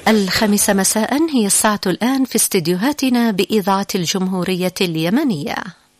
الخامسة مساء هي الساعة الآن في استديوهاتنا بإذاعة الجمهورية اليمنية.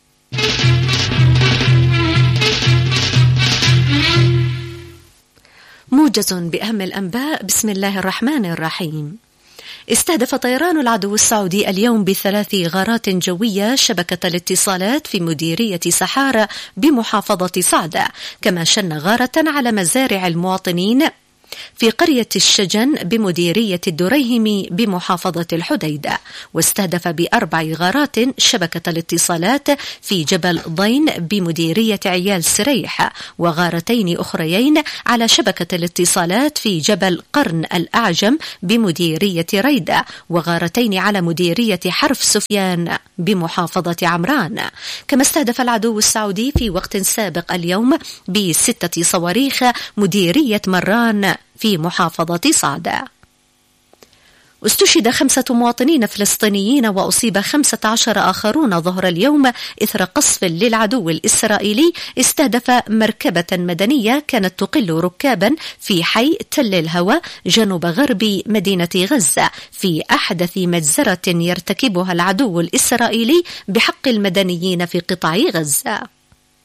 موجز بأهم الأنباء. بسم الله الرحمن الرحيم. استهدف طيران العدو السعودي اليوم ب3 غارات جوية شبكة الاتصالات في مديرية سحارة بمحافظة صعدة، كما شن غارة على مزارع المواطنين في قرية الشجن بمديرية الدريهم بمحافظة الحديدة، واستهدف ب4 غارات شبكة الاتصالات في جبل ضين بمديرية عيال سريح، وغارتين أخريين على شبكة الاتصالات في جبل قرن الأعجم بمديرية ريدة، وغارتين على مديرية حرف سفيان بمحافظة عمران. كما استهدف العدو السعودي في وقت سابق اليوم ب6 صواريخ مديرية مران في محافظة صعدة. استشهد 5 مواطنين فلسطينيين وأصيب 15 آخرون ظهر اليوم إثر قصف للعدو الإسرائيلي استهدف مركبة مدنية كانت تقل ركابا في حي تل الهوى جنوب غرب مدينة غزة في أحدث مجزرة يرتكبها العدو الإسرائيلي بحق المدنيين في قطاع غزة.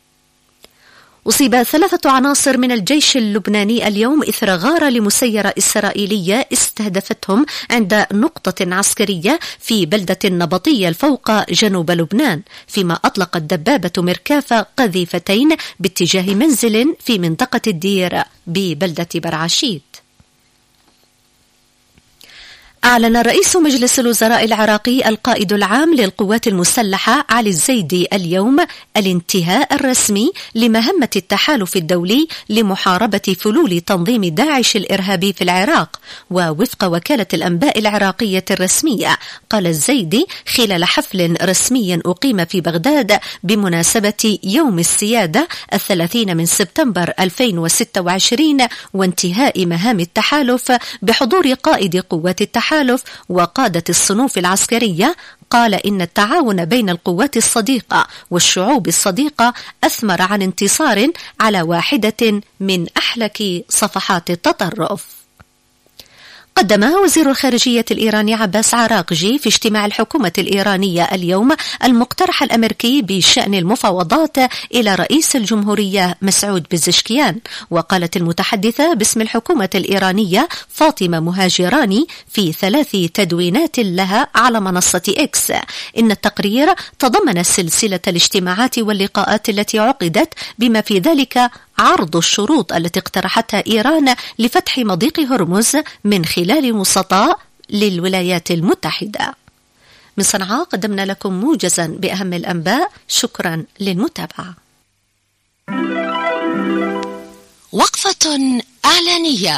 أصيب 3 عناصر من الجيش اللبناني اليوم إثر غارة لمسيرة إسرائيلية استهدفتهم عند نقطة عسكرية في بلدة النبطية الفوق جنوب لبنان، فيما أطلقت دبابة مركافة قذيفتين باتجاه منزل في منطقة الدير ببلدة برعشيت. أعلن رئيس مجلس الوزراء العراقي القائد العام للقوات المسلحة علي الزيدي اليوم الانتهاء الرسمي لمهمة التحالف الدولي لمحاربة فلول تنظيم داعش الإرهابي في العراق. ووفق وكالة الأنباء العراقية الرسمية، قال الزيدي خلال حفل رسمي أقيم في بغداد بمناسبة يوم السيادة 30 من سبتمبر 2026 وانتهاء مهام التحالف بحضور قائد قوات التحالف وقادة الصنوف العسكرية، قال إن التعاون بين القوات الصديقة والشعوب الصديقة أثمر عن انتصار على واحدة من أحلك صفحات التطرف. قدم وزير الخارجية الإيراني عباس عراقجي في اجتماع الحكومة الإيرانية اليوم المقترح الأمريكي بشأن المفاوضات إلى رئيس الجمهورية مسعود بزشكيان. وقالت المتحدثة باسم الحكومة الإيرانية فاطمة مهاجراني في 3 تدوينات لها على منصة إكس إن التقرير تضمن سلسلة الاجتماعات واللقاءات التي عقدت بما في ذلك عرض الشروط التي اقترحتها إيران لفتح مضيق هرمز من خلال وسطاء للولايات المتحدة. من صنعاء قدمنا لكم موجزا بأهم الأنباء. شكرا للمتابعة. وقفة إعلانية.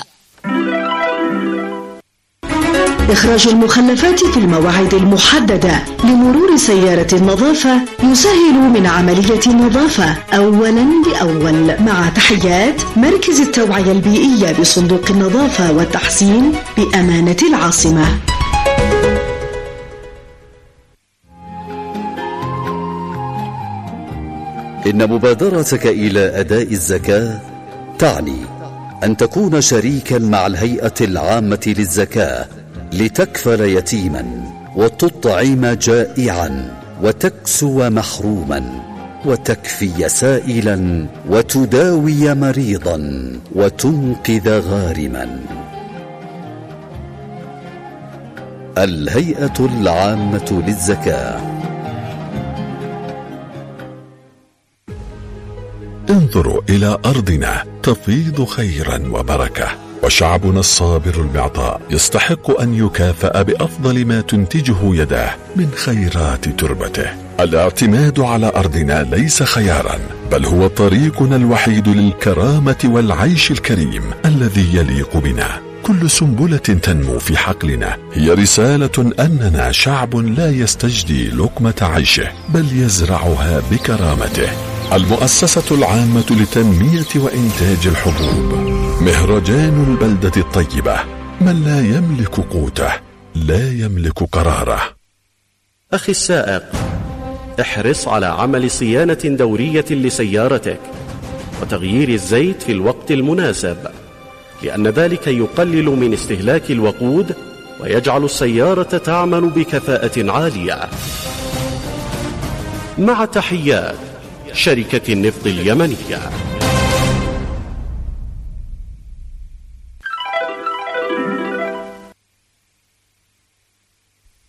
إخراج المخلفات في المواعيد المحددة لمرور سيارة النظافة يسهل من عملية النظافة أولا بأول، مع تحيات مركز التوعية البيئية بصندوق النظافة والتحسين بأمانة العاصمة. إن مبادرتك إلى أداء الزكاة تعني أن تكون شريكا مع الهيئة العامة للزكاة لتكفل يتيما وتطعم جائعا وتكسو محروما وتكفي سائلا وتداوي مريضا وتنقذ غارما. الهيئة العامة للزكاة. انظروا إلى أرضنا تفيض خيرا وبركة، وشعبنا الصابر المعطاء يستحق أن يكافأ بأفضل ما تنتجه يداه من خيرات تربته. الاعتماد على أرضنا ليس خيارا، بل هو طريقنا الوحيد للكرامة والعيش الكريم الذي يليق بنا. كل سنبلة تنمو في حقلنا هي رسالة أننا شعب لا يستجدي لقمة عيشه، بل يزرعها بكرامته. المؤسسة العامة لتنمية وإنتاج الحبوب، مهرجان البلدة الطيبة. من لا يملك قوته لا يملك قراره. أخي السائق، احرص على عمل صيانة دورية لسيارتك وتغيير الزيت في الوقت المناسب، لأن ذلك يقلل من استهلاك الوقود ويجعل السيارة تعمل بكفاءة عالية. مع تحيات شركة النفط اليمنية.